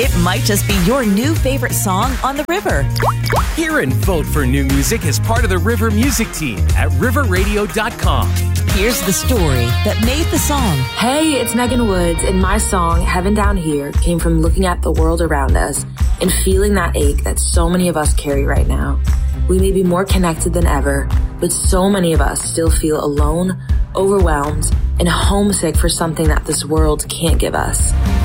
It might just be your new favorite song on the river. Hear and vote for new music as part of the River Music Team at riverradio.com. Here's the story that made the song. Hey, it's Megan Woods, and my song, Heaven Down Here, came from looking at the world around us and feeling that ache that so many of us carry right now. We may be more connected than ever, but so many of us still feel alone, overwhelmed, and homesick for something that this world can't give us.